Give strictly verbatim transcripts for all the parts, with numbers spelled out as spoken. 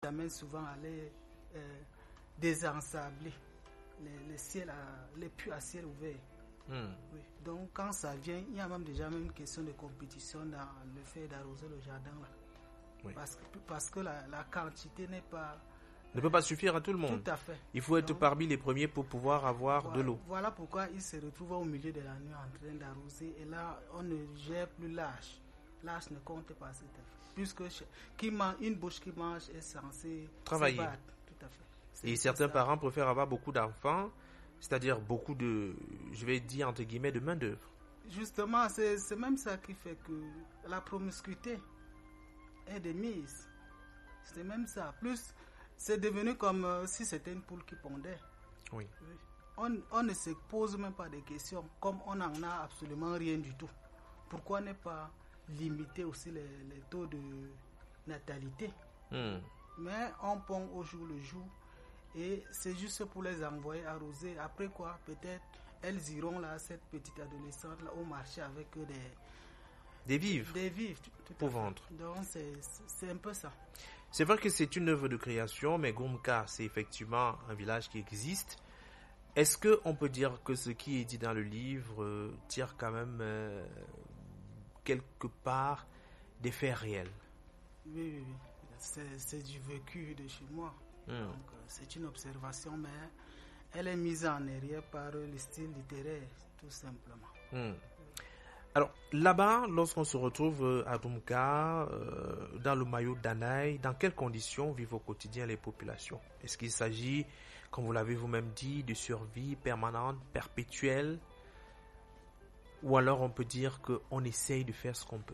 amène souvent à les euh, désensabler les, les, ciels à, les puits à ciel ouvert. Mm. Oui. Donc quand ça vient, il y a même déjà même une question de compétition dans le fait d'arroser le jardin là. Oui. Parce que, parce que la, la quantité n'est pas... ne peut pas suffire à tout le monde. Tout à fait. Il faut être Donc, parmi les premiers pour pouvoir avoir voilà, de l'eau. Voilà pourquoi il se retrouve au milieu de la nuit en train d'arroser. Et là, on ne gère plus l'âge. L'âge ne compte pas cet effet. Puisque qui mange, une bouche qui mange est censée travailler. Se battre. Tout à fait. C'est Et certains ça. parents préfèrent avoir beaucoup d'enfants, c'est-à-dire beaucoup de, je vais dire entre guillemets, de main-d'œuvre. Justement, c'est, c'est même ça qui fait que la promiscuité est de mise. C'est même ça. Plus, c'est devenu comme euh, si c'était une poule qui pondait. Oui. oui. On, on ne se pose même pas de questions, comme on n'en a absolument rien du tout. Pourquoi ne pas limiter aussi les, les taux de natalité? Mm. Mais on pond au jour le jour et c'est juste pour les envoyer arroser. Après quoi, peut-être elles iront là, cette petite adolescente là, au marché avec des des vivres, des vivres tout, tout pour vendre. Donc c'est, c'est un peu ça. C'est vrai que c'est une œuvre de création, mais Goumka, c'est effectivement un village qui existe. Est-ce que on peut dire que ce qui est dit dans le livre euh, tire quand même euh, quelque part des faits réels? Oui, oui, oui. C'est, c'est du vécu de chez moi. Mm. Donc, c'est une observation, mais elle est mise en arrière par le style littéraire, tout simplement. Mm. Alors, là-bas, lorsqu'on se retrouve à Dumka, euh, dans le maillot d'Anaï, dans quelles conditions vivent au quotidien les populations? Est-ce qu'il s'agit, comme vous l'avez vous-même dit, de survie permanente, perpétuelle? Ou alors on peut dire qu'on essaye de faire ce qu'on peut?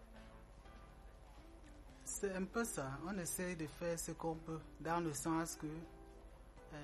C'est un peu ça. On essaye de faire ce qu'on peut, dans le sens que, euh,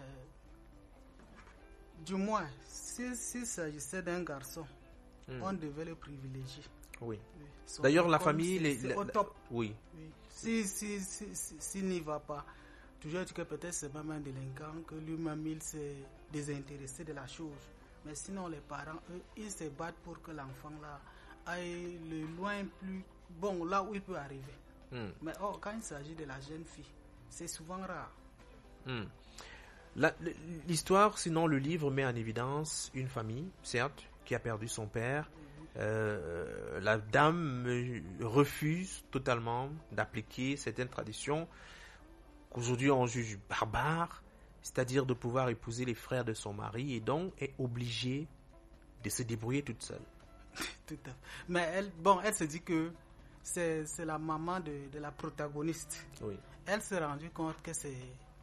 du moins, s'il si, si s'agissait d'un garçon, mmh. on devait le privilégier. Oui. oui. D'ailleurs, la famille... C'est, les, c'est la, au top. Oui. oui. Si, si, si, si, s'il n'y va pas, toujours que peut-être c'est même un délinquant, que lui-même il s'est désintéressé de la chose. Mais sinon, les parents, eux, ils se battent pour que l'enfant là aille le loin plus bon, là où il peut arriver. Mm. Mais oh, quand il s'agit de la jeune fille, c'est souvent rare. Mm. La, l'histoire, sinon le livre met en évidence une famille, certes, qui a perdu son père. Mm-hmm. Euh, la dame refuse totalement d'appliquer certaines traditions qu'aujourd'hui on juge barbares, c'est-à-dire de pouvoir épouser les frères de son mari, et donc est obligée de se débrouiller toute seule. Tout à fait. Mais elle, bon, elle se dit que c'est, c'est la maman de, de la protagoniste. Oui. Elle s'est rendue compte que c'est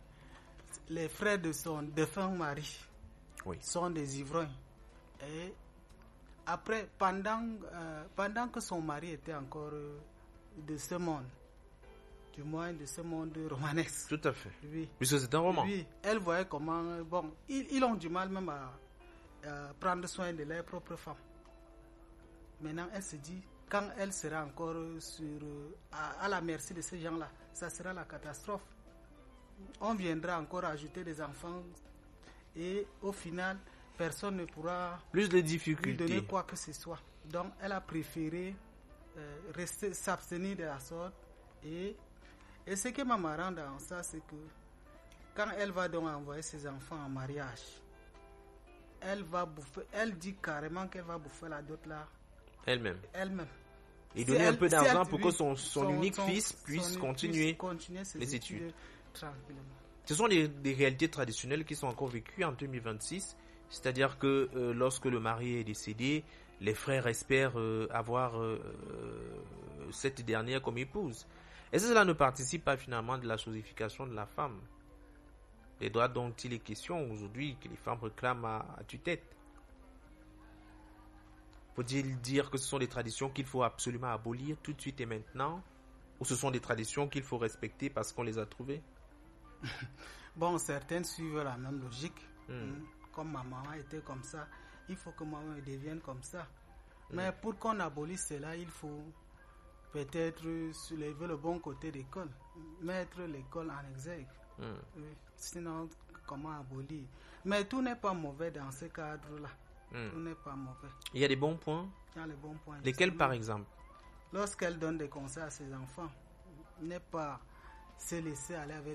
les frères de son défunt mari. Oui. Sont des ivrognes. Et après, pendant, euh, pendant que son mari était encore euh, de ce monde, du moins de ce monde romanesque. Tout à fait. Oui. Puisque c'est un roman. Oui. Elle voyait comment, bon, ils, ils ont du mal même à, à prendre soin de leurs propres femmes. Maintenant, elle se dit, quand elle sera encore sur, à, à la merci de ces gens-là, ça sera la catastrophe. On viendra encore ajouter des enfants et au final, personne ne pourra plus de difficultés lui donner quoi que ce soit. Donc, elle a préféré euh, rester, s'abstenir de la sorte. Et, et ce qui m'a marrant dans ça, c'est que quand elle va donc envoyer ses enfants en mariage, elle va bouffer, elle dit carrément qu'elle va bouffer la dot là. Elle-même. Elle-même. Et si donner elle, un peu d'argent si pour que son, son, son unique son, fils puisse son continuer, continuer ses les études. études tranquillement. Ce sont des, des réalités traditionnelles qui sont encore vécues en deux mille vingt-six. C'est-à-dire que euh, lorsque le mari est décédé, les frères espèrent euh, avoir euh, euh, cette dernière comme épouse. Est-ce que cela ne participe pas finalement de la chosification de la femme? Les droits dont il est question aujourd'hui, que les femmes réclament à, à tue-tête. Faut-il dire que ce sont des traditions qu'il faut absolument abolir tout de suite et maintenant? Ou ce sont des traditions qu'il faut respecter parce qu'on les a trouvées? Bon, certaines suivent la même logique. Hmm. Comme ma maman était comme ça, il faut que maman devienne comme ça. Hmm. Mais pour qu'on abolisse cela, il faut peut-être soulever le bon côté de l'école, mettre l'école en exergue. Hmm. Oui. Sinon, comment abolir? Mais tout n'est pas mauvais dans ce cadre-là. Hmm. Tout n'est pas mauvais. Il y a des bons points? Il y a les bons points. Lesquels par exemple? Lorsqu'elle donne des conseils à ses enfants, n'est pas se laisser aller avec